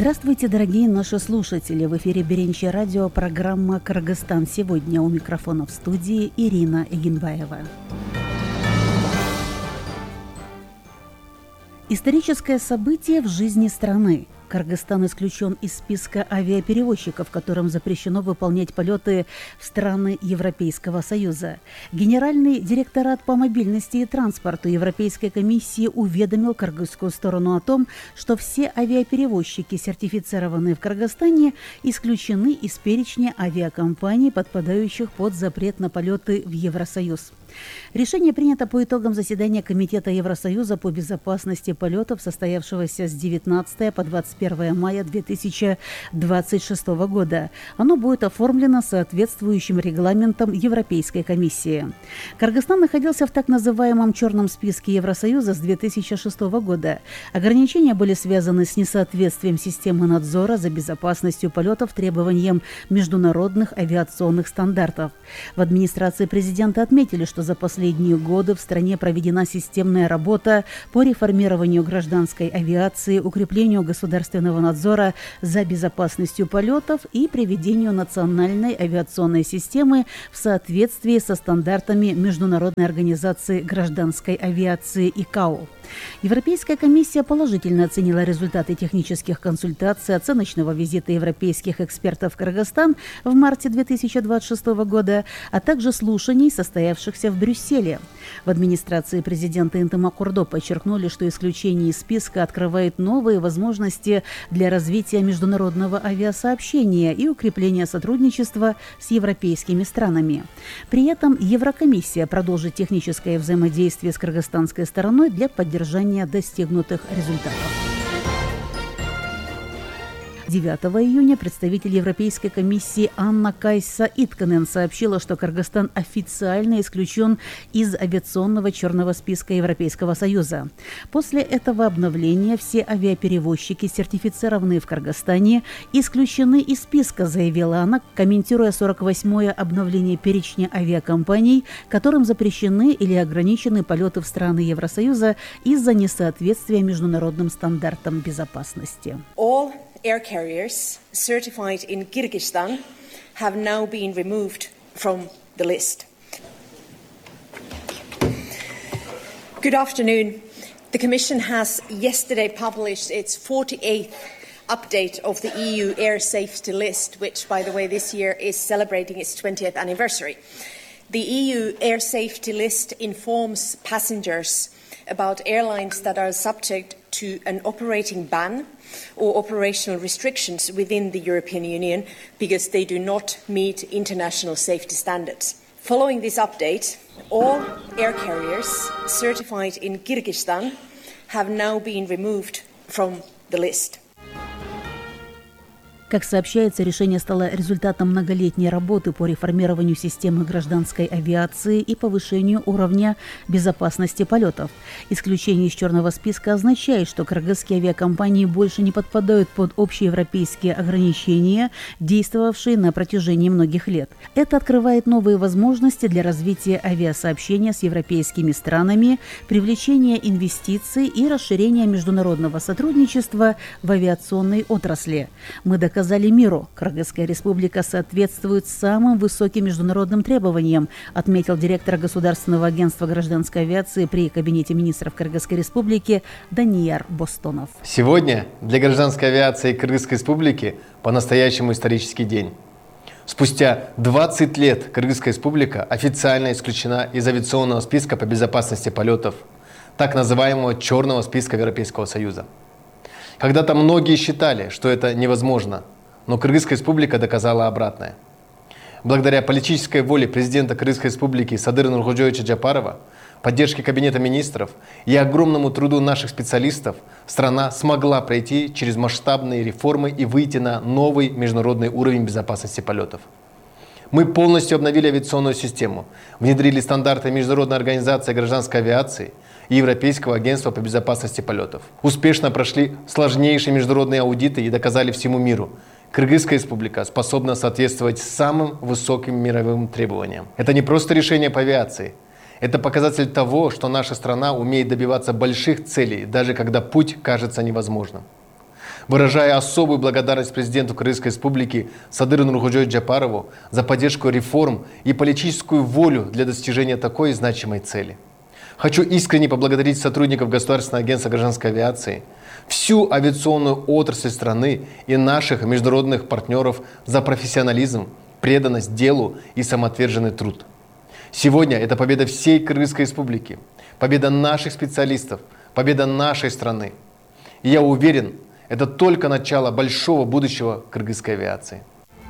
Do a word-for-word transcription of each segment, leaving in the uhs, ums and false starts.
Здравствуйте, дорогие наши слушатели! В эфире Беренче радио, программа «Кыргызстан сегодня». У микрофона в студии Ирина Эгенбаева. Историческое событие в жизни страны. Кыргызстан исключен из списка авиаперевозчиков, которым запрещено выполнять полеты в страны Европейского Союза. Генеральный директорат по мобильности и транспорту Европейской комиссии уведомил кыргызскую сторону о том, что все авиаперевозчики, сертифицированные в Кыргызстане, исключены из перечня авиакомпаний, подпадающих под запрет на полеты в Евросоюз. Решение принято по итогам заседания Комитета Евросоюза по безопасности полетов, состоявшегося с девятнадцатого по двадцать первое мая две тысячи двадцать шестого года. Оно будет оформлено соответствующим регламентом Европейской комиссии. Кыргызстан находился в так называемом черном списке Евросоюза с две тысячи шестого года. Ограничения были связаны с несоответствием системы надзора за безопасностью полетов требованиям международных авиационных стандартов. В администрации президента отметили, что за последние годы в стране проведена системная работа по реформированию гражданской авиации, укреплению государственного надзора за безопасностью полетов и приведению национальной авиационной системы в соответствии со стандартами Международной организации гражданской авиации ИКАО. Европейская комиссия положительно оценила результаты технических консультаций оценочного визита европейских экспертов в Кыргызстан в марте две тысячи двадцать шестого года, а также слушаний, состоявшихся в Брюсселе. В администрации президента Интымак-Урдо подчеркнули, что исключение из списка открывает новые возможности для развития международного авиасообщения и укрепления сотрудничества с европейскими странами. При этом Еврокомиссия продолжит техническое взаимодействие с кыргызстанской стороной для поддержания достигнутых результатов. девятого июня представитель Европейской комиссии Анна-Кайса Итканен сообщила, что Кыргызстан официально исключен из авиационного черного списка Европейского Союза. После этого обновления все авиаперевозчики, сертифицированные в Кыргызстане, исключены из списка, заявила она, комментируя сорок восьмое обновление перечня авиакомпаний, которым запрещены или ограничены полеты в страны Евросоюза из-за несоответствия международным стандартам безопасности. All air carriers certified in Kyrgyzstan have now been removed from the list. Good afternoon. The Commission has yesterday published its forty-eighth update of the E U air safety list, which, by the way, this year is celebrating its twentieth anniversary. The E U air safety list informs passengers about airlines that are subject to an operating ban or operational restrictions within the European Union because they do not meet international safety standards. Following this update, all air carriers certified in Kyrgyzstan have now been removed from the list. Как сообщается, решение стало результатом многолетней работы по реформированию системы гражданской авиации и повышению уровня безопасности полетов. Исключение из черного списка означает, что кыргызские авиакомпании больше не подпадают под общеевропейские ограничения, действовавшие на протяжении многих лет. Это открывает новые возможности для развития авиасообщения с европейскими странами, привлечения инвестиций и расширения международного сотрудничества в авиационной отрасли. Мы доказали Сказали миру, Кыргызская республика соответствует самым высоким международным требованиям, отметил директор Государственного агентства гражданской авиации при Кабинете министров Кыргызской республики Данияр Бостонов. Сегодня для гражданской авиации Кыргызской республики по-настоящему исторический день. Спустя двадцать лет Кыргызская республика официально исключена из авиационного списка по безопасности полетов, так называемого черного списка Европейского Союза. Когда-то многие считали, что это невозможно, но Кыргызская республика доказала обратное. Благодаря политической воле президента Кыргызской республики Садыра Нуркожоевича Джапарова, поддержке Кабинета министров и огромному труду наших специалистов страна смогла пройти через масштабные реформы и выйти на новый международный уровень безопасности полетов. Мы полностью обновили авиационную систему, внедрили стандарты Международной организации гражданской авиации и Европейского агентства по безопасности полетов. Успешно прошли сложнейшие международные аудиты и доказали всему миру: Кыргызская республика способна соответствовать самым высоким мировым требованиям. Это не просто решение по авиации. Это показатель того, что наша страна умеет добиваться больших целей, даже когда путь кажется невозможным. Выражая особую благодарность президенту Кыргызской Республики Садыру Нуркожою Жапарову за поддержку реформ и политическую волю для достижения такой значимой цели. Хочу искренне поблагодарить сотрудников Государственного агентства гражданской авиации, всю авиационную отрасль страны и наших международных партнеров за профессионализм, преданность делу и самоотверженный труд. Сегодня это победа всей Кыргызской Республики, победа наших специалистов, победа нашей страны. И я уверен, это только начало большого будущего кыргызской авиации.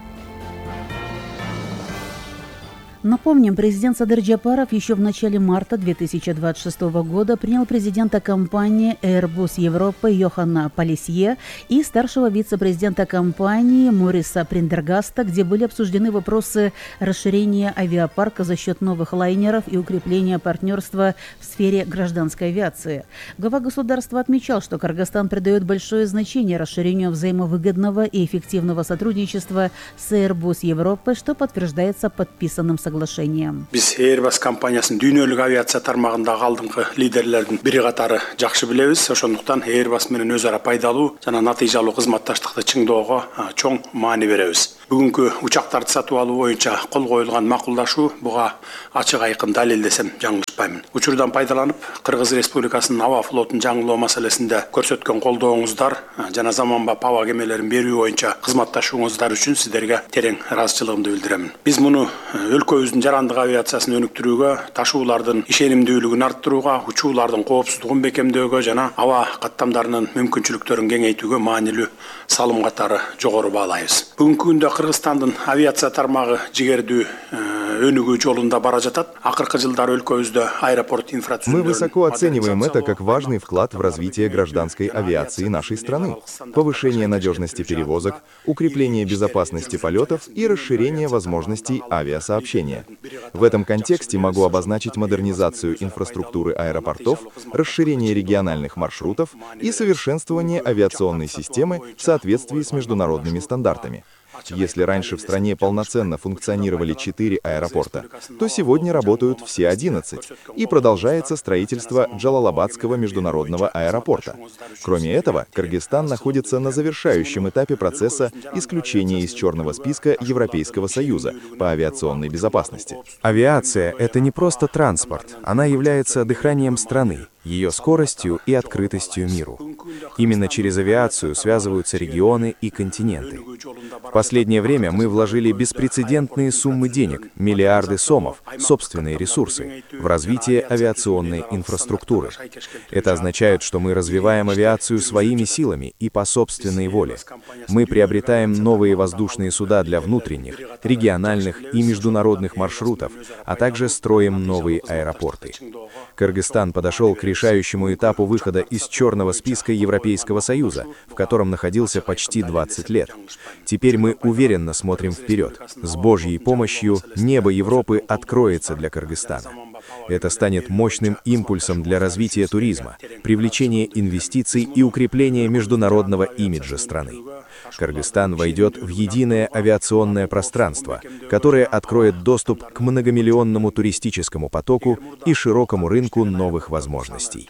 Напомним, президент Садыр Жапаров еще в начале марта две тысячи двадцать шестого года принял президента компании Airbus Европа Йоханна Палисье и старшего вице-президента компании Мориса Приндергаста, где были обсуждены вопросы расширения авиапарка за счет новых лайнеров и укрепления партнерства в сфере гражданской авиации. Глава государства отмечал, что Кыргызстан придает большое значение расширению взаимовыгодного и эффективного сотрудничества с Airbus Европой, что подтверждается подписанным соглашением. Биз Airbus компаниясын дүйнөлүк авиация тармагындагы алдыңкы лидерлердин бири катары жакшы билебиз. Ошондуктан Airbus менен өз ара пайдалуу жана натыйжалуу кызматташтыкты чыңдоого чоң маани беребиз. Бүгүнкү учактарды сатып алуу боюнча кол коюлган макулдашуу буга ачык айкын далил десем жаңылышпаймын. Учурдан пайдаланып, Кыргыз Республикасынын аба флотун жаңылоо маселесинде көрсөткөн колдооңуздар жана заманбап аба кемелерин берүү боюнча кызматташууңуздар үчүн сиздерге терең ыраазычылыгымды билдирем. Биз муну өлкөбүздүн жарандык авиациясын өнүктүрүүгө, ташуулардын ишенимдүүлүгүн арттырууга, учуулардын коопсуздугун бекемдөөгө жана аба каттамдарынын мүмкүнчүлүктөрүн кеңейтүүгө маанилүү салым катары жогору баалайбыз. Бүгүнкү күндө Кыргызстандын авиация тармагы жигердүү өнүгүү жолунда бара жатат. Акыркы жылдары өлкөбүздө аэропорт инфраструктуры. Мы высоко оцениваем это как важный вклад в развитие гражданской авиации нашей страны, повышение надежности перевозок, укрепление безопасности полетов и расширение возможностей авиасообщения. В этом контексте могу обозначить модернизацию инфраструктуры аэропортов, расширение региональных маршрутов и совершенствование авиационной системы в соответствии с международными стандартами. Если раньше в стране полноценно функционировали четыре аэропорта, то сегодня работают все одиннадцать, и продолжается строительство Джалалабадского международного аэропорта. Кроме этого, Кыргызстан находится на завершающем этапе процесса исключения из черного списка Европейского Союза по авиационной безопасности. Авиация — это не просто транспорт, она является дыханием страны, ее скоростью и открытостью миру. Именно через авиацию связываются регионы и континенты. В последнее время мы вложили беспрецедентные суммы денег, миллиарды сомов, собственные ресурсы, в развитие авиационной инфраструктуры. Это означает, что мы развиваем авиацию своими силами и по собственной воле. Мы приобретаем новые воздушные суда для внутренних, региональных и международных маршрутов, а также строим новые аэропорты. Кыргызстан подошел к решающему этапу выхода из черного списка Европейского Союза, в котором находился почти двадцать лет. Теперь мы уверенно смотрим вперед. С Божьей помощью небо Европы откроется для Кыргызстана. Это станет мощным импульсом для развития туризма, привлечения инвестиций и укрепления международного имиджа страны. Кыргызстан войдет в единое авиационное пространство, которое откроет доступ к многомиллионному туристическому потоку и широкому рынку новых возможностей.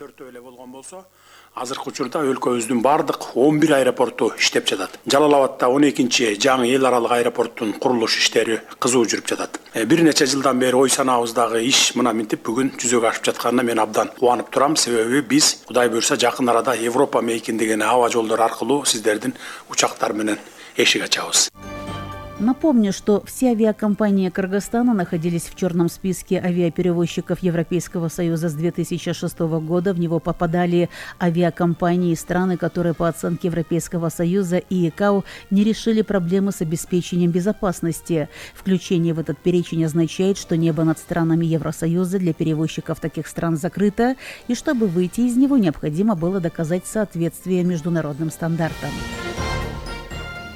Азыркы учурда өлкөбүздүн бардык он бир аэропорту иштеп жатат. Жалалабадта он экинчи жаңы эл аралык аэропорттун курулуш иштери кызуу жүрүп жатат. Бир нече жылдан бери ой санаабыздагы иш мына минтип бүгүн жүзөгө ашып жатканына мен абдан кубанып турам. Себеби биз Кудай буйрса жакын арада Европа мейкиндеген аба жолдору аркылуу сиздердин учактар менен эшик ачабыз. Напомню, что все авиакомпании Кыргызстана находились в черном списке авиаперевозчиков Европейского Союза с две тысячи шестого года. В него попадали авиакомпании и страны, которые по оценке Европейского Союза и ИКАО не решили проблемы с обеспечением безопасности. Включение в этот перечень означает, что небо над странами Евросоюза для перевозчиков таких стран закрыто, и чтобы выйти из него, необходимо было доказать соответствие международным стандартам.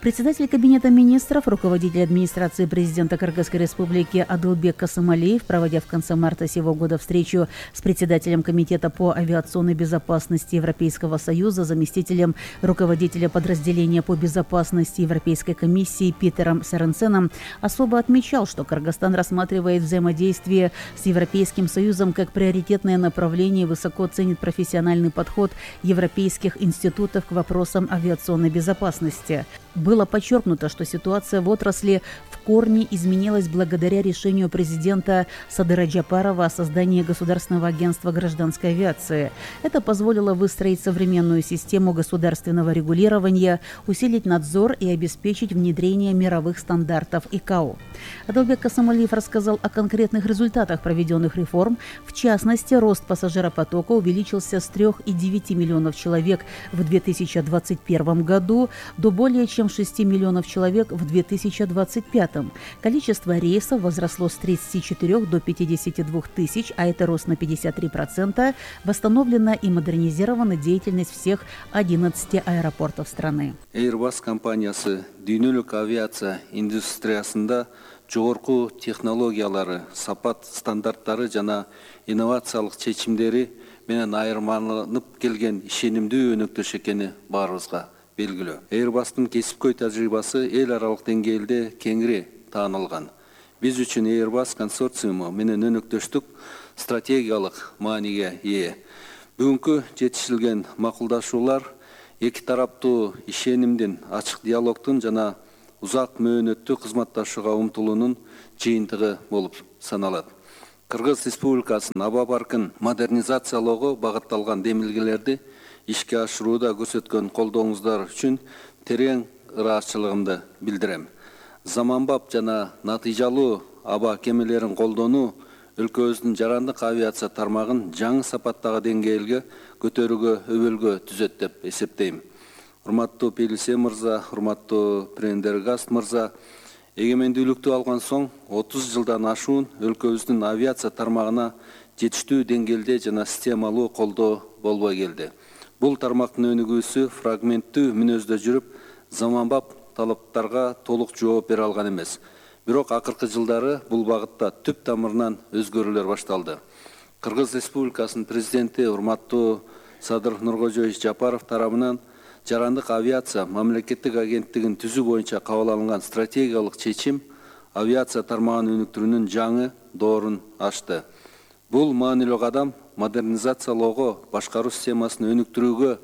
Председатель Кабинета министров, руководитель администрации президента Кыргызской республики Адылбек Касымалиев, проводя в конце марта сего года встречу с председателем Комитета по авиационной безопасности Европейского Союза, заместителем руководителя подразделения по безопасности Европейской комиссии Питером Соренсеном, особо отмечал, что Кыргызстан рассматривает взаимодействие с Европейским Союзом как приоритетное направление и высоко ценит профессиональный подход европейских институтов к вопросам авиационной безопасности. Было подчеркнуто, что ситуация в отрасли в корне изменилась благодаря решению президента Садыра Джапарова о создании Государственного агентства гражданской авиации. Это позволило выстроить современную систему государственного регулирования, усилить надзор и обеспечить внедрение мировых стандартов ИКАО. Адылбек Касымалиев рассказал о конкретных результатах проведенных реформ. В частности, рост пассажиропотока увеличился с трёх и девяти миллионов человек в две тысячи двадцать первом году до более чем шести миллионов человек в две тысячи двадцать пятом. Количество рейсов возросло с тридцати четырёх до пятидесяти двух тысяч, а это рост на пятьдесят три процента. Восстановлена и модернизирована деятельность всех одиннадцати аэропортов страны. Airbus компаниясы дүйнөлүк авиация индустриясында жогорку технологиялары, сапат стандарттары жана инновациялык чечимдери менен айырмаланып келген ишенимдүү өнөктөш экени баарыбызга белгилүү. Airbus'тун кесипкөй тажрыйбасы эл аралык деңгээлде кеңири таанылган. Биз үчүн Airbus консорциуму менен өнөктөштүк стратегиялык мааниге ээ. Бүгүнкү жетишилген макулдашуулар эки тараптуу ишенимдин, ачык диалогтун жана узак мөөнөттүү кызматташууга умтулуунун жыйынтыгы болуп саналат. Кыргыз Республикасынын аба паркын модернизациялоого багытталган демилгелерди ишке ашырууда көрсөткөн колдооңуздар үчүн терең ыраазычылыгымды билдирем. Заманбап жана натыйжалуу аба кемелерин колдонуу өлкөбүздүн жарандык авиация тармагын жаңы сапаттагы деңгээлге көтөрүүгө өбөлгө түзөт деп эсептейм. Урматтуу Пелисе мырза, урматтуу Прендергаст мырза, эгемендүүлүктү алган соң отуз жылдан ашуун өлкөбүздүн авиация тармагына жетиштүү деңгээлде жана системалуу колдоо болбой келди. Бул тармактын өнүгүүсү фрагменттүү мүнөздө жүрүп, заманбап талаптарга толук жооп бере алган эмес. Бирок акыркы жылдары бул багытта түп тамырынан өзгөрүүлөр башталды. Кыргыз Республикасынын президенти урматтуу Садыр Нуркожоевич Жапаров тарабынан жарандык авиация мамлекеттик агенттигин түзүү боюнча кабыл алынган стратегиялык чечим авиация тармагын өнүктүрүүнүн жаңы доорун ачты. Бул маанилүү кадам модернизациялоого, башкаруу системасын өнүктүрүүгө,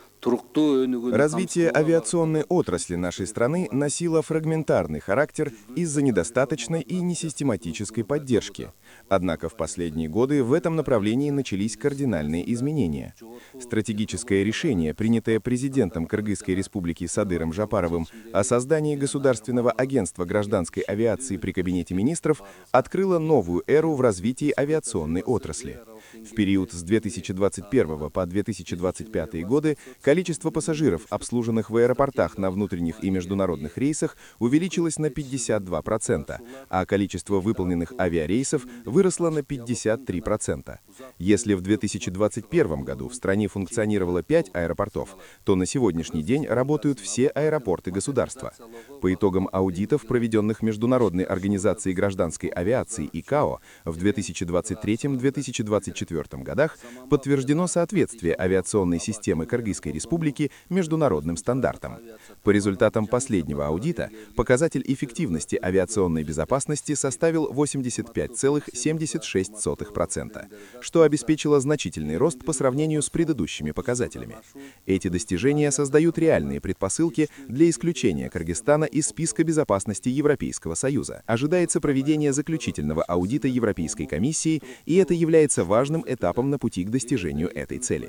Развитие авиационной отрасли нашей страны носило фрагментарный характер из-за недостаточной и несистематической поддержки. Однако в последние годы в этом направлении начались кардинальные изменения. Стратегическое решение, принятое президентом Кыргызской республики Садыром Жапаровым о создании Государственного агентства гражданской авиации при Кабинете министров, открыло новую эру в развитии авиационной отрасли. В период с две тысячи двадцать первого по две тысячи двадцать пятый годы количество пассажиров, обслуженных в аэропортах на внутренних и международных рейсах, увеличилось на пятьдесят два процента, а количество выполненных авиарейсов выросло на пятьдесят три процента. Если в две тысячи двадцать первом году в стране функционировало пять аэропортов, то на сегодняшний день работают все аэропорты государства. По итогам аудитов, проведенных Международной организацией гражданской авиации ИКАО в две тысячи двадцать третьем — две тысячи двадцать четвёртом годах, подтверждено соответствие авиационной системы Кыргызской республики международным стандартам. По результатам последнего аудита показатель эффективности авиационной безопасности составил восемьдесят пять целых семьдесят шесть сотых процента, что обеспечило значительный рост по сравнению с предыдущими показателями. Эти достижения создают реальные предпосылки для исключения Кыргызстана из списка безопасности Европейского Союза. Ожидается проведение заключительного аудита Европейской комиссии, и это является важным этапом на пути к достижению этой цели.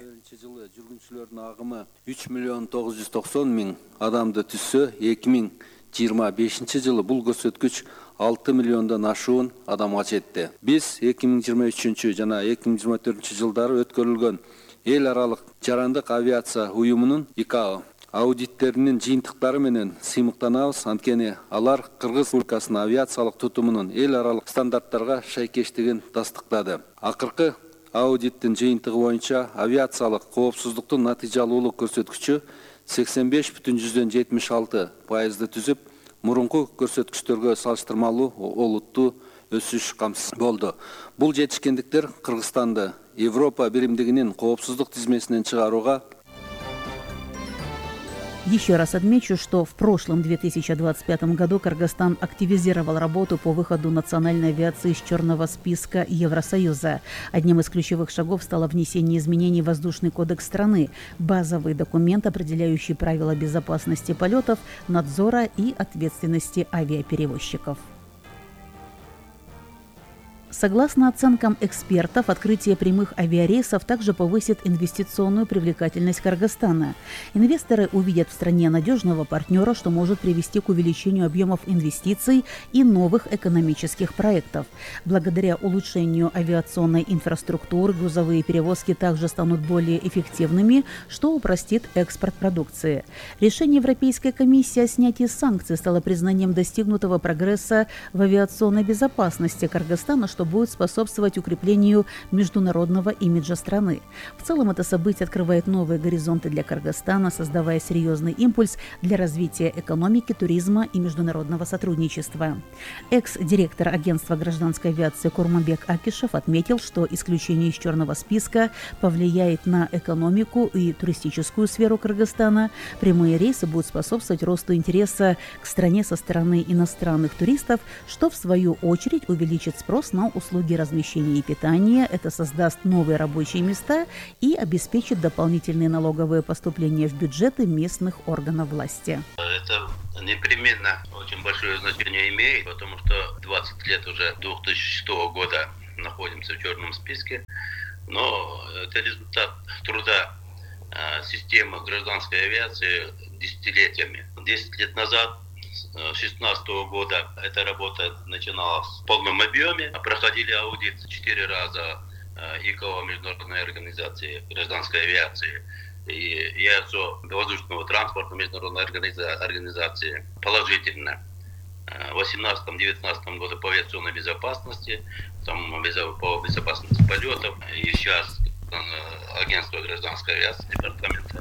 үч миллион тогуз жүз токсон миң адамды түссө, эки миң жыйырма бешинчи жылы бул көрсөткүч алты миллиондон ашуун адамга жетти. Биз эки миң жыйырма үчүнчү жана эки миң жыйырма төртүнчү жылдары өткөрүлгөн эл аралык жарандык авиация уюмунун ИКАО аудиттеринин жыйынтыктары менен сыймыктанабыз, анткени алар Кыргыз Республикасынын авиациялык тутумунун эл аралык стандарттарга шайкештигин тастыктады. Акыркы аудиттин жыйынтыгы боюнча авиациялык коопсуздуктун натыйжалуулук көрсөткүчү сексен беш бүтүн жүздөн жетимиш алты пайызды түзүп, мурунку көрсөткүчтөргө салыштырмалуу олуттуу өсүш камсыз болду. Бул жетишкендиктер Кыргызстанды Европа биримдигинин коопсуздук тизмесинен чыгарууга. Еще раз отмечу, что в прошлом две тысячи двадцать пятом году Кыргызстан активизировал работу по выходу национальной авиации из черного списка Евросоюза. Одним из ключевых шагов стало внесение изменений в воздушный кодекс страны, базовый документ, определяющий правила безопасности полетов, надзора и ответственности авиаперевозчиков. Согласно оценкам экспертов, открытие прямых авиарейсов также повысит инвестиционную привлекательность Кыргызстана. Инвесторы увидят в стране надежного партнера, что может привести к увеличению объемов инвестиций и новых экономических проектов. Благодаря улучшению авиационной инфраструктуры грузовые перевозки также станут более эффективными, что упростит экспорт продукции. Решение Европейской комиссии о снятии санкций стало признанием достигнутого прогресса в авиационной безопасности Кыргызстана, что будет способствовать укреплению международного имиджа страны. В целом это событие открывает новые горизонты для Кыргызстана, создавая серьезный импульс для развития экономики, туризма и международного сотрудничества. Экс-директор агентства гражданской авиации Курманбек Акишев отметил, что исключение из черного списка повлияет на экономику и туристическую сферу Кыргызстана. Прямые рейсы будут способствовать росту интереса к стране со стороны иностранных туристов, что в свою очередь увеличит спрос на услуги размещения и питания. Это создаст новые рабочие места и обеспечит дополнительные налоговые поступления в бюджеты местных органов власти. Это непременно очень большое значение имеет, потому что двадцать лет уже две тысячи шестого года находимся в черном списке, но это результат труда системы гражданской авиации десятилетиями. десять лет назад, с две тысячи шестнадцатого года, эта работа начиналась в полном объеме. Проходили аудит четыре раза ИКАО, Международной организации гражданской авиации, и ИАСО, воздушного транспорта, Международной организации, положительно. В две тысячи восемнадцатом-девятнадцатом году по авиационной безопасности, там, по безопасности полетов, и сейчас агентство гражданской авиации, департамента,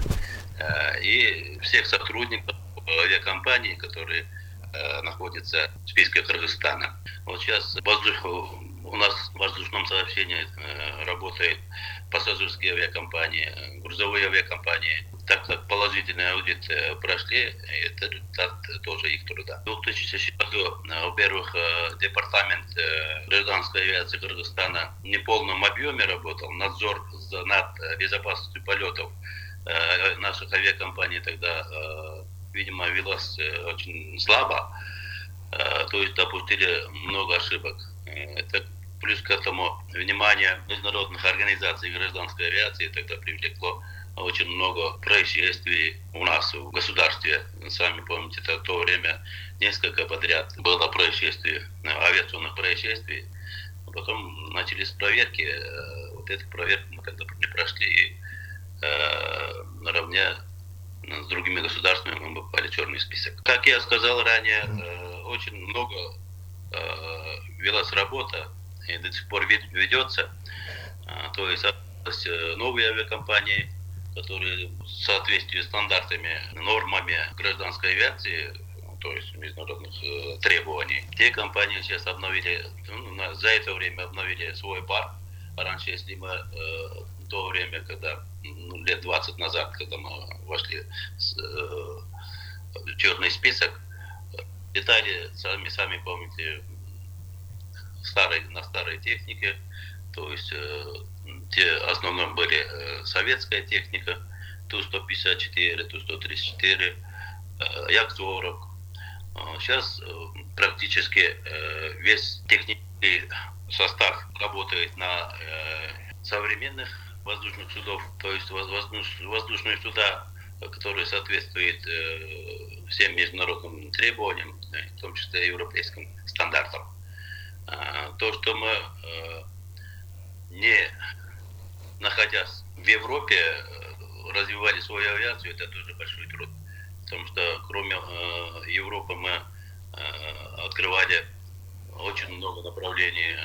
и всех сотрудников авиакомпаний, которые э, находятся в списке Кыргызстана. Вот сейчас воздух, у нас в воздушном сообщении э, работают пассажирские авиакомпании, грузовые авиакомпании. Так как положительный аудит э, прошли, это результат тоже их труда. В две тысячи шестом году, во-первых, э, департамент э, гражданской авиации Кыргызстана в неполном объеме работал, надзор над безопасностью полетов э, наших авиакомпаний тогда э, видимо, велась очень слабо, то есть допустили много ошибок. Это плюс к этому внимание международных организаций гражданской авиации тогда привлекло очень много происшествий у нас в государстве. Сами помните, это в то время несколько подряд было происшествий, авиационных происшествий. Потом начались проверки. Вот эту проверку мы когда не прошли, и наравне с другими государствами мы попали в черный список. Как я сказал ранее, очень много велась работа и до сих пор ведется. То есть новые авиакомпании, которые в соответствии с стандартами, нормами гражданской авиации, то есть международных требований, те компании сейчас обновили, ну, за это время обновили свой парк. Раньше, если мы в то время, когда ну, лет двадцать назад, когда мы вошли в черный список, летали, сами, сами помните, старой, на старой технике, то есть те в основном были советская техника, Ту сто пятьдесят четыре, Ту сто тридцать четыре, Як сорок. Сейчас практически весь технический состав работает на современных воздушных судов, то есть воздушные суда, которые соответствуют всем международным требованиям, в том числе европейским стандартам. То, что мы, не находясь в Европе, развивали свою авиацию, это тоже большой труд. Потому что кроме Европы мы открывали очень много направлений,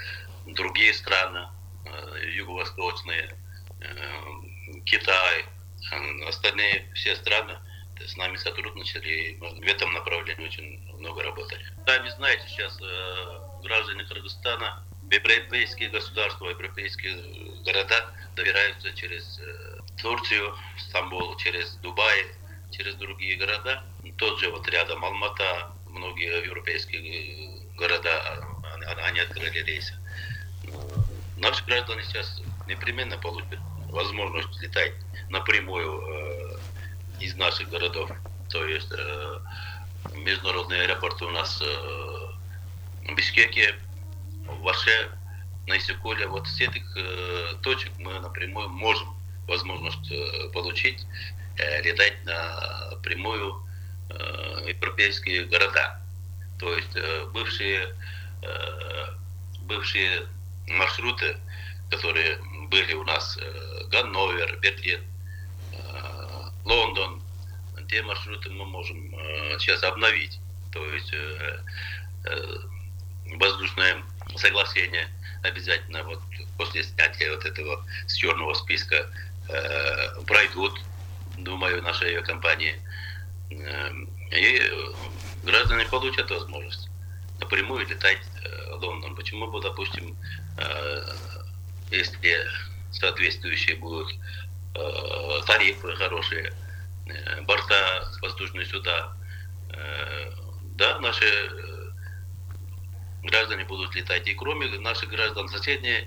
другие страны, юго-восточные, Китай, Остальные все страны с нами сотрудничали, и мы в этом направлении очень много работали. Сами знаете, сейчас э, граждане Кыргызстана, европейские государства, европейские города добираются через э, Турцию, Стамбул, через Дубай, через другие города. Тот же вот рядом Алмата, многие европейские города, они открыли рейсы. Наши граждане сейчас непременно получат возможность летать напрямую э, из наших городов. То есть э, международные аэропорты у нас э, в Бишкеке, в Ваше, на Иссыкуле. Вот с этих э, точек мы напрямую можем возможность э, получить, э, летать напрямую э, европейские города. То есть э, бывшие, э, бывшие маршруты, которые были у нас, э, Ганновер, Берлин, э, Лондон, те маршруты мы можем э, сейчас обновить. То есть э, э, воздушное соглашение обязательно вот после снятия вот этого с черного списка э, пройдут, думаю, наши авиакомпании. Э, и граждане получат возможность напрямую летать э, в Лондон. Почему бы, допустим, э, если соответствующие будут э, тарифы хорошие, э, борта, воздушные суда, э, да, наши э, граждане будут летать. И кроме наших граждан, соседние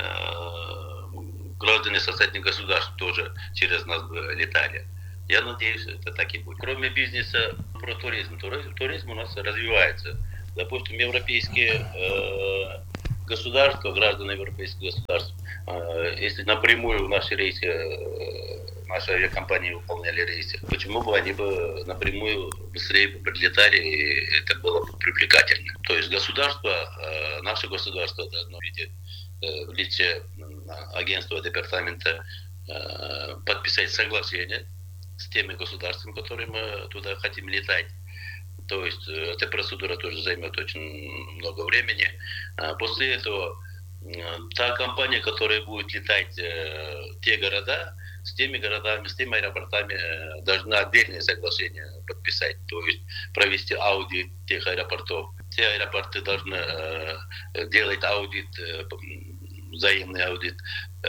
э, граждане соседних государств тоже через нас бы летали. Я надеюсь, это так и будет. Кроме бизнеса, про туризм. Туризм, туризм у нас развивается. Допустим, европейские э, государства, граждане европейских государств, э, если напрямую в наши рейсы, э, наши авиакомпании выполняли рейсы, почему бы они бы напрямую быстрее прилетали, и это было бы привлекательно. То есть государство, э, наше государство должно видеть э, в лице агентства, департамента э, подписать соглашение с теми государствами, которые мы туда хотим летать. То есть эта процедура тоже займет очень много времени. После этого та компания, которая будет летать в те города, с теми городами, с теми аэропортами должна отдельное соглашение подписать, то есть провести аудит тех аэропортов. Те аэропорты должны делать аудит, взаимный аудит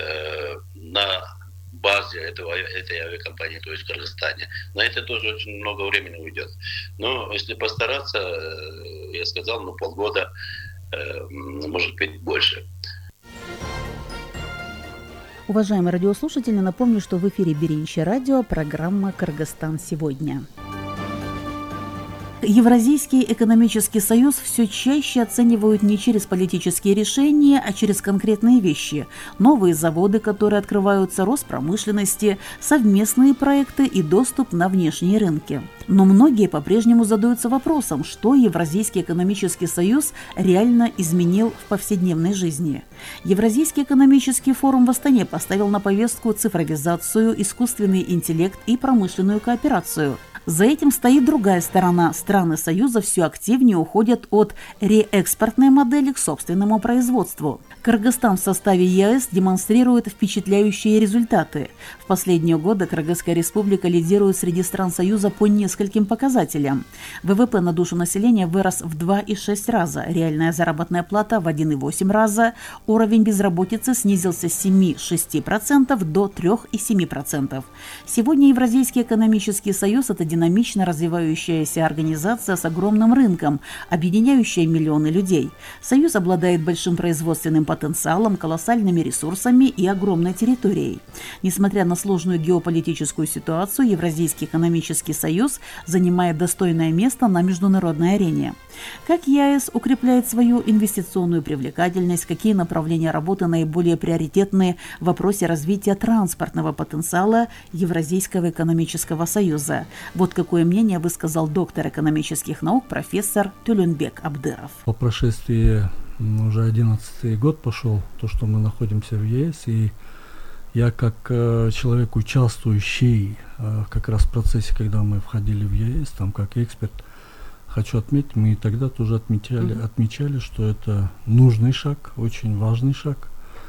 на базе этого, этой авиакомпании, то есть в Кыргызстане. На это тоже очень много времени уйдет. Но если постараться, я сказал, ну полгода, может быть, больше. Уважаемые радиослушатели, напомню, что в эфире Беринче радио, программа «Кыргызстан сегодня». Евразийский экономический союз все чаще оценивают не через политические решения, а через конкретные вещи. Новые заводы, которые открываются, рост промышленности, совместные проекты и доступ на внешние рынки. Но многие по-прежнему задаются вопросом, что Евразийский экономический союз реально изменил в повседневной жизни. Евразийский экономический форум в Астане поставил на повестку цифровизацию, искусственный интеллект и промышленную кооперацию. За этим стоит другая сторона. Страны Союза все активнее уходят от реэкспортной модели к собственному производству. Кыргызстан в составе ЕАЭС демонстрирует впечатляющие результаты. В последние годы Кыргызская республика лидирует среди стран Союза по нескольким показателям. ВВП на душу населения вырос в два и шесть раза, реальная заработная плата в один и восемь раза, уровень безработицы снизился с семи и шести процентов до трёх и семи процентов. Сегодня Евразийский экономический союз – это динамично развивающаяся организация с огромным рынком, объединяющая миллионы людей. Союз обладает большим производственным потенциалом, колоссальными ресурсами и огромной территорией. Несмотря на сложную геополитическую ситуацию, Евразийский экономический союз занимает достойное место на международной арене. Как ЕАЭС укрепляет свою инвестиционную привлекательность, какие направления работы наиболее приоритетны в вопросе развития транспортного потенциала Евразийского экономического союза? Вот какое мнение высказал доктор экономических наук профессор Тюлюнбек Абдыров. По прошествии уже одиннадцатый год пошел, то, что мы находимся в ЕС, и я как э, человек, участвующий э, как раз в процессе, когда мы входили в ЕС, там как эксперт, хочу отметить, мы и тогда тоже отмечали, mm-hmm. отмечали, что это нужный шаг, очень важный шаг.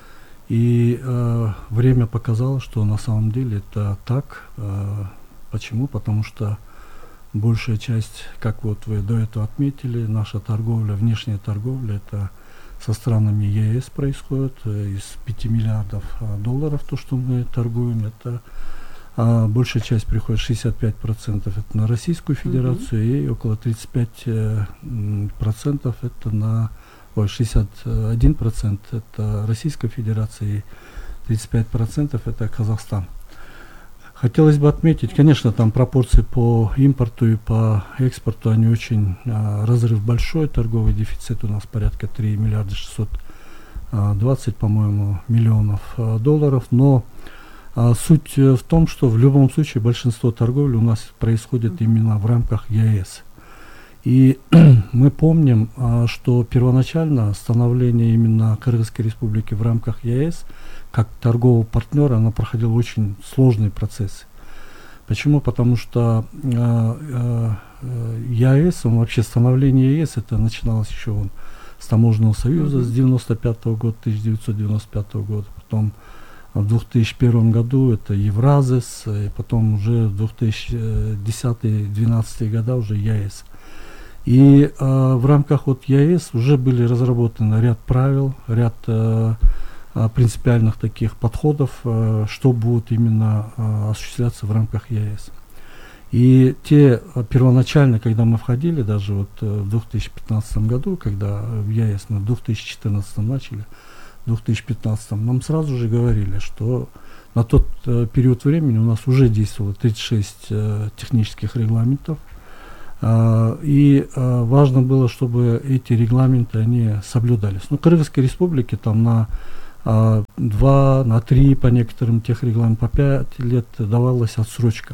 И э, время показало, что на самом деле это так. Э, почему? Потому что большая часть, как вот вы до этого отметили, наша торговля, внешняя торговля, это со странами ЕС происходит. Из пяти миллиардов долларов, то, что мы торгуем, это а, большая часть приходит, шестьдесят пять процентов это на Российскую Федерацию, mm-hmm. и около тридцать пять процентов это на, ой, шестьдесят один процент это Российская Федерация, и тридцать пять процентов это Казахстан. Хотелось бы отметить, конечно, там пропорции по импорту и по экспорту, они очень, а, разрыв большой, торговый дефицит у нас порядка три миллиарда шестьсот двадцать, по-моему, миллионов а, долларов, но а, суть в том, что в любом случае большинство торговли у нас происходит именно в рамках ЕС. И мы помним, а, что первоначально становление именно Кыргызской Республики в рамках ЕС как торгового партнера, она проходила очень сложные процессы. Почему? Потому что э, э, ЕАЭС, он, вообще становление ЕС, это начиналось еще он, с Таможенного союза mm-hmm. с девяносто пятого года, тысяча девятьсот девяносто пятого года, потом в две тысячи первом году это Евразес, и потом уже в две тысячи десятом — две тысячи двенадцатом года уже ЕАЭС. И э, в рамках вот ЕАЭС уже были разработаны ряд правил, ряд э, принципиальных таких подходов, э, что будет именно э, осуществляться в рамках ЕАЭС. И те э, первоначально, когда мы входили, даже вот э, в две тысячи пятнадцатом году, когда в ЕАЭС мы в две тысячи четырнадцатом начали, в две тысячи пятнадцатом нам сразу же говорили, что на тот э, период времени у нас уже действовало тридцать шесть э, технических регламентов, э, и э, важно было, чтобы эти регламенты они соблюдались. Ну, Кыргызской Республике там на А, два, на три, по некоторым техрегламентам, по пять лет давалась отсрочка.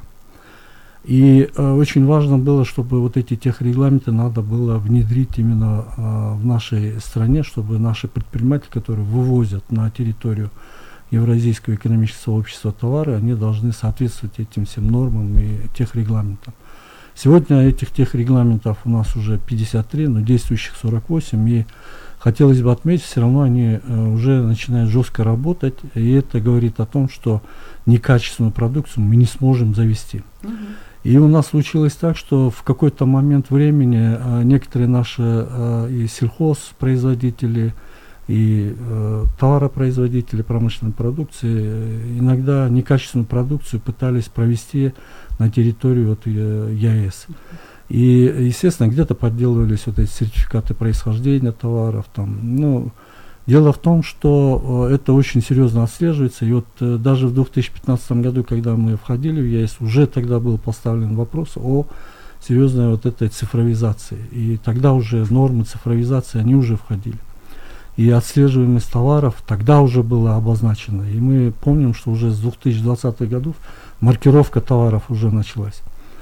И а, очень важно было, чтобы вот эти техрегламенты надо было внедрить именно а, в нашей стране, чтобы наши предприниматели, которые вывозят на территорию Евразийского экономического сообщества товары, они должны соответствовать этим всем нормам и техрегламентам. Сегодня этих техрегламентов у нас уже пятьдесят три, но действующих сорок восемь, и хотелось бы отметить, все равно они э, уже начинают жестко работать, и это говорит о том, что некачественную продукцию мы не сможем завести. Uh-huh. И у нас случилось так, что в какой-то момент времени э, некоторые наши э, и сельхозпроизводители, и э, товаропроизводители промышленной продукции э, иногда некачественную продукцию пытались провести на территорию вот, э, ЕАЭС. И, естественно, где-то подделывались вот эти сертификаты происхождения товаров. Там. Ну, дело в том, что э, это очень серьезно отслеживается. И вот э, даже в две тысячи пятнадцатом году, когда мы входили в ЕАЭС, уже тогда был поставлен вопрос о серьезной вот этой цифровизации. И тогда уже нормы цифровизации, они уже входили. И отслеживаемость товаров тогда уже была обозначена. И мы помним, что уже с две тысячи двадцатого года маркировка товаров уже началась.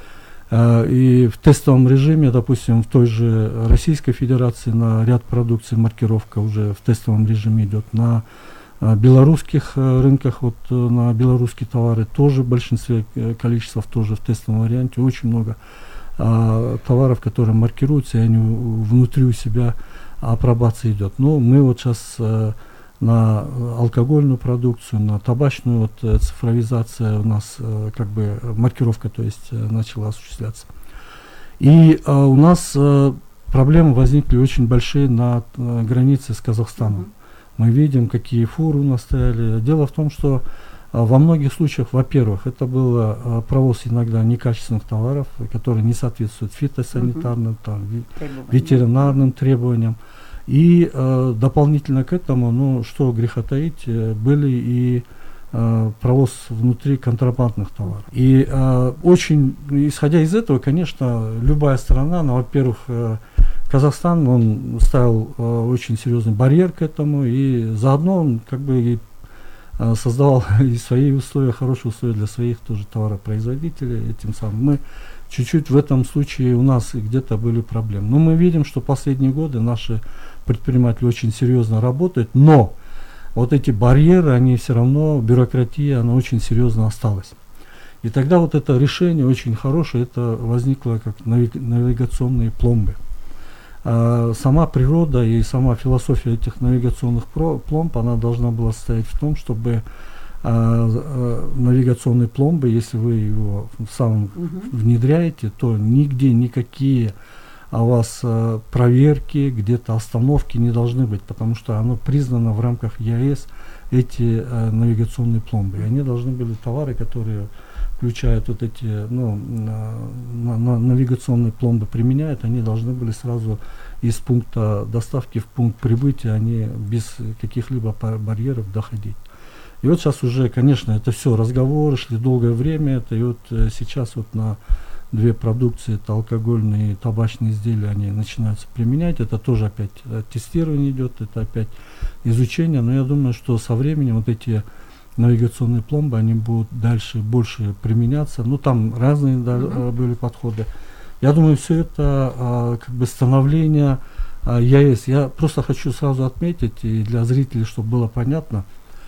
И в тестовом режиме, допустим, в той же Российской Федерации на ряд продукции маркировка уже в тестовом режиме идет. На белорусских рынках, вот на белорусские товары тоже в большинстве количествах тоже в тестовом варианте очень много а, товаров, которые маркируются, и они внутри у себя апробация идет. Но мы вот сейчас а, на алкогольную продукцию, на табачную вот, э, цифровизация у нас э, как бы маркировка, то есть э, начала осуществляться. И э, у нас э, проблемы возникли очень большие на э, границе с Казахстаном. Mm-hmm. Мы видим, какие фуры у нас стояли. Дело в том, что э, во многих случаях, во-первых, это был э, провоз иногда некачественных товаров, которые не соответствуют фитосанитарным, mm-hmm. там, ви- ветеринарным требованиям. И э, дополнительно к этому, ну, что греха таить, э, были и э, провоз внутри контрабандных товаров. И э, очень, исходя из этого, конечно, любая страна, ну, во-первых, э, Казахстан, он ставил э, очень серьезный барьер к этому, и заодно он как бы и, э, создавал и свои условия, хорошие условия для своих тоже товаропроизводителей, и тем самым мы чуть-чуть в этом случае у нас где-то были проблемы. Но мы видим, что последние годы наши предприниматели очень серьезно работают, но вот эти барьеры, они все равно, бюрократия, она очень серьезно осталась. И тогда вот это решение очень хорошее, это возникло как навигационные пломбы. А, сама природа и сама философия этих навигационных пломб, она должна была состоять в том, чтобы а, а, навигационные пломбы, если вы его сам угу. внедряете, то нигде никакие у вас а, проверки, где-то остановки не должны быть, потому что оно признано в рамках ЕАЭС, эти а, навигационные пломбы. И они должны были товары, которые включают вот эти, ну, на, на, навигационные пломбы применяют, они должны были сразу из пункта доставки в пункт прибытия, они без каких-либо барьеров доходить. И вот сейчас уже, конечно, это все разговоры шли долгое время, это и вот э, сейчас вот на две продукции, это алкогольные и табачные изделия, они начинаются применять, это тоже опять э, тестирование идет, это опять изучение, но я думаю, что со временем вот эти навигационные пломбы, они будут дальше больше применяться. Ну, там разные да, uh-huh. были подходы. Я думаю, все это а, как бы становление а, ЕАЭС. Я просто хочу сразу отметить, и для зрителей, чтобы было понятно,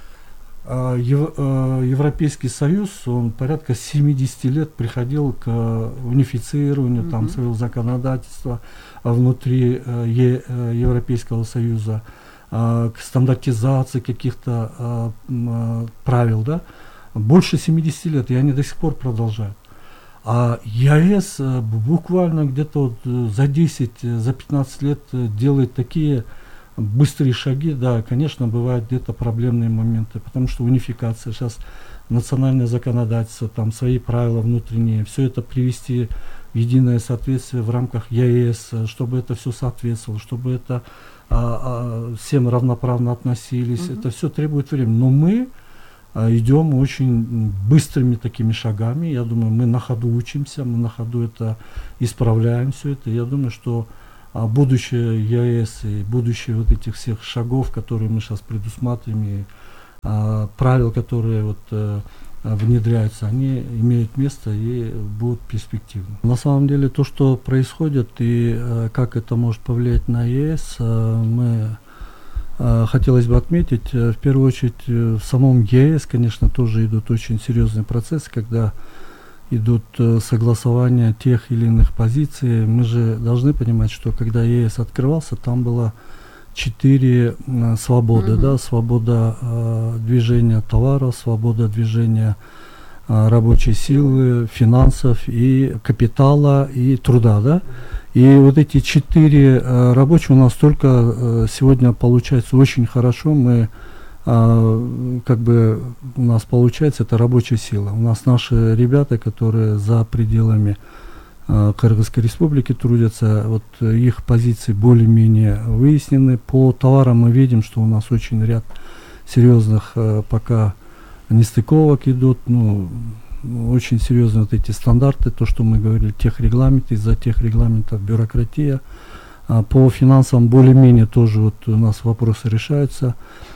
а, ев, а, Европейский Союз, он порядка семидесяти лет приходил к унифицированию uh-huh. там, своего законодательства внутри а, е, а, Европейского Союза, к стандартизации каких-то а, а, правил, да, больше семидесяти лет, и они до сих пор продолжают. А ЕАЭС а, буквально где-то вот за десять, за пятнадцать лет делает такие быстрые шаги, да, конечно, бывают где-то проблемные моменты, потому что унификация, сейчас национальное законодательство, там свои правила внутренние, все это привести в единое соответствие в рамках ЕАЭС, чтобы это все соответствовало, чтобы это А, а, всем равноправно относились. Uh-huh. Это все требует времени. Но мы а, идем очень быстрыми такими шагами. Я думаю, мы на ходу учимся, мы на ходу это исправляем все это. Я думаю, что а, будущее ЕАЭС и будущее вот этих всех шагов, которые мы сейчас предусматриваем, и а, правил, которые вот а, внедряются, они имеют место и будут перспективны. На самом деле то, что происходит и э, как это может повлиять на ЕАЭС, э, мы э, хотелось бы отметить, э, в первую очередь э, в самом ЕАЭС, конечно, тоже идут очень серьезные процессы, когда идут э, согласования тех или иных позиций. Мы же должны понимать, что когда ЕАЭС открывался, там было четыре э, свободы, mm-hmm. да, свобода э, движения товаров, свобода движения э, рабочей силы, финансов и капитала и труда, да. И вот эти четыре э, рабочих у нас только э, сегодня получается очень хорошо. Мы э, как бы у нас получается это рабочая сила. У нас наши ребята, которые за пределами Кыргызской республики трудятся, вот их позиции более-менее выяснены. По товарам мы видим, что у нас очень ряд серьезных э, пока нестыковок идут, ну, очень серьезные вот эти стандарты, то, что мы говорили, техрегламенты, из-за техрегламентов бюрократия. А по финансам более-менее тоже вот у нас вопросы решаются.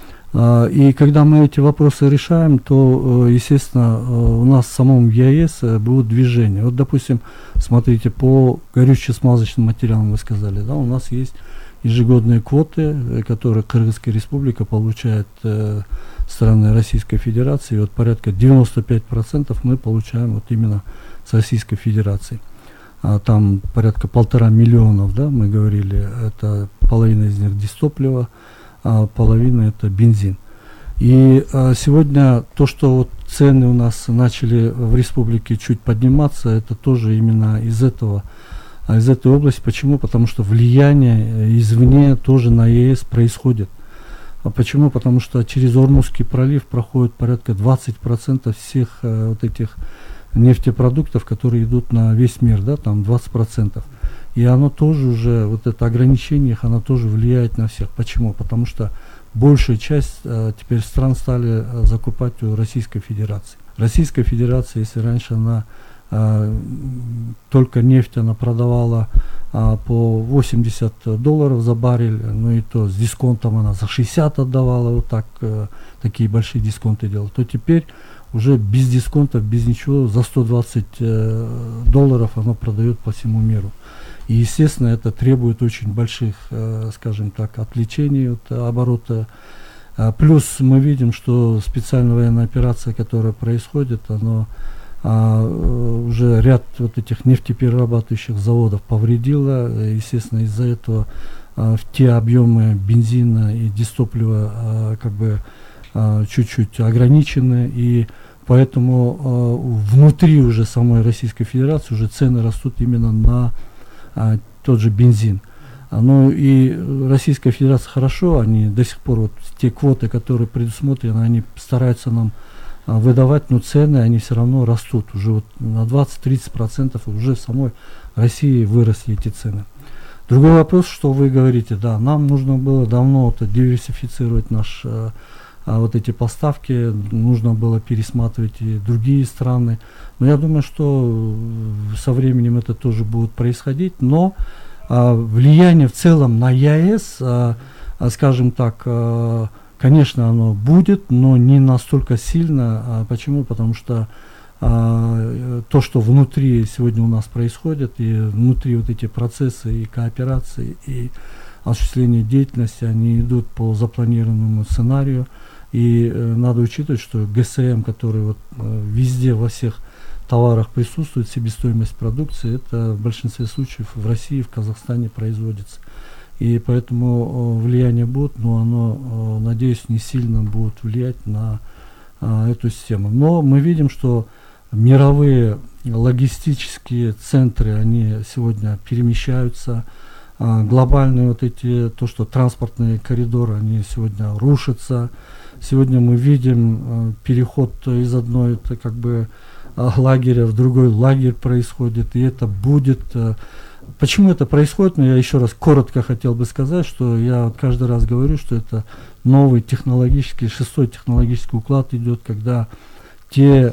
И когда мы эти вопросы решаем, то, естественно, у нас в самом ЕАЭС будут движения. Вот, допустим, смотрите, по горюче-смазочным материалам вы сказали, да, у нас есть ежегодные квоты, которые Кыргызская республика получает э, стороны Российской Федерации. И вот порядка девяносто пять процентов мы получаем вот именно с Российской Федерации. А там порядка полтора миллионов, да, мы говорили, это половина из них дистопливо, а половина это бензин. И а, сегодня то, что вот цены у нас начали в республике чуть подниматься, это тоже именно из этого, а, из этой области. Почему? Потому что влияние извне тоже на ЕАЭС происходит. А почему? Потому что через Ормузский пролив проходит порядка двадцать процентов всех а, вот этих нефтепродуктов, которые идут на весь мир, да, там двадцать процентов. И оно тоже уже, вот это ограничение, оно тоже влияет на всех. Почему? Потому что большая часть а, теперь стран стали а, закупать у Российской Федерации. Российская Федерация, если раньше она а, только нефть она продавала а, по восемьдесят долларов за баррель, ну и то с дисконтом она за шестьдесят отдавала, вот так, а, такие большие дисконты делала, то теперь уже без дисконтов, без ничего, за сто двадцать э, долларов оно продает по всему миру. И, естественно, это требует очень больших, э, скажем так, отвлечений от оборота. А, плюс мы видим, что специальная военная операция, которая происходит, она а, уже уже ряд вот этих нефтеперерабатывающих заводов повредило. Естественно, из-за этого э, те объемы бензина и дистоплива э, как бы э, чуть-чуть ограничены, и поэтому э, внутри уже самой Российской Федерации уже цены растут именно на э, тот же бензин. Ну и Российская Федерация хорошо, они до сих пор вот те квоты, которые предусмотрены, они стараются нам а, выдавать, но цены они все равно растут. Уже вот на двадцать-тридцать процентов уже в самой России выросли эти цены. Другой вопрос, что вы говорите, да, нам нужно было давно вот, диверсифицировать наш, а, а, вот эти поставки, нужно было пересматривать и другие страны. Но я думаю, что со временем это тоже будет происходить, но а, влияние в целом на ЕАЭС, а, а, скажем так, а, конечно, оно будет, но не настолько сильно. А почему? Потому что а, то, что внутри сегодня у нас происходит, и внутри вот эти процессы и кооперации, и осуществление деятельности, они идут по запланированному сценарию. И э, надо учитывать, что ГСМ, который вот, э, везде, во всех товарах присутствует, себестоимость продукции, это в большинстве случаев в России, в Казахстане производится. И поэтому э, влияние будет, но оно, э, надеюсь, не сильно будет влиять на э, эту систему. Но мы видим, что мировые логистические центры, они сегодня перемещаются, э, глобальные вот эти, то, что транспортные коридоры, они сегодня рушатся. Сегодня мы видим э, переход из одной, это как бы лагеря в другой лагерь происходит, и это будет. Э, почему это происходит? Но я еще раз коротко хотел бы сказать, что я вот каждый раз говорю, что это новый технологический, шестой технологический уклад идет, когда те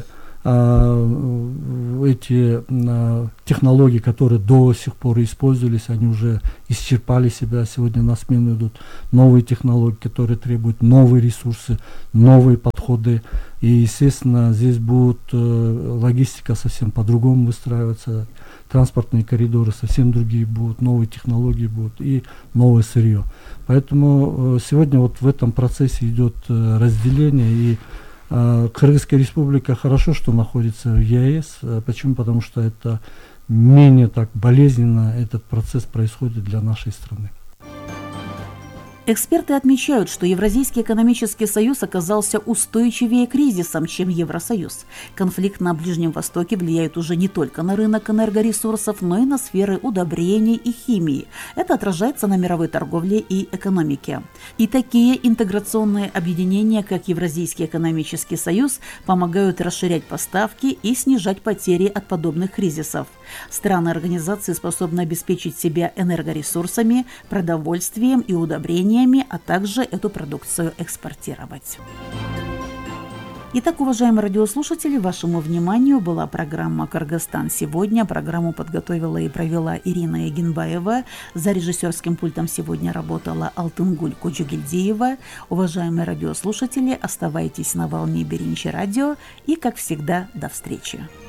э, эти э, технологии, которые до сих пор использовались, они уже исчерпали себя. Сегодня на смену идут новые технологии, которые требуют новые ресурсы, новые подходы. И, естественно, здесь будет э, логистика совсем по-другому выстраиваться, транспортные коридоры совсем другие будут, новые технологии будут и новое сырье. Поэтому э, сегодня вот в этом процессе идет э, разделение, и э, Кыргызская республика хорошо, что находится в ЕАЭС. Э, почему? Потому что это менее так болезненно этот процесс происходит для нашей страны. Эксперты отмечают, что Евразийский экономический союз оказался устойчивее кризисом, чем Евросоюз. Конфликт на Ближнем Востоке влияет уже не только на рынок энергоресурсов, но и на сферы удобрений и химии. Это отражается на мировой торговле и экономике. И такие интеграционные объединения, как Евразийский экономический союз, помогают расширять поставки и снижать потери от подобных кризисов. Страны организации способны обеспечить себя энергоресурсами, продовольствием и удобрениями, а также эту продукцию экспортировать. Итак, уважаемые радиослушатели, вашему вниманию была программа «Кыргызстан сегодня». Программу подготовила и провела Ирина Егенбаева. За режиссерским пультом сегодня работала Алтынгуль Куджугильдиева. Уважаемые радиослушатели, оставайтесь на волне Беринчи радио и, как всегда, до встречи.